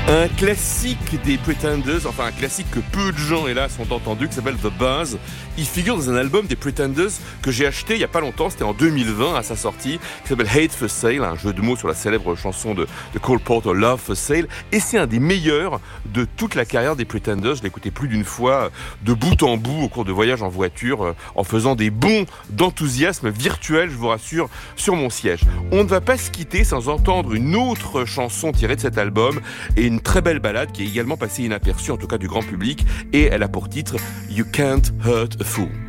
Un classique des Pretenders, enfin un classique que peu de gens hélas ont entendu, qui s'appelle The Buzz. Il figure dans un album des Pretenders que j'ai acheté il y a pas longtemps, c'était en 2020 à sa sortie, qui s'appelle Hate for Sale, un jeu de mots sur la célèbre chanson de Cole Porter, Love for Sale. Et c'est un des meilleurs de toute la carrière des Pretenders. Je l'ai écouté plus d'une fois, de bout en bout, au cours de voyages en voiture, en faisant des bonds d'enthousiasme virtuel, je vous rassure, sur mon siège. On ne va pas se quitter sans entendre une autre chanson tirée de cet album et une très belle ballade qui est également passée inaperçue, en tout cas du grand public, et elle a pour titre You Can't Hurt a Fool.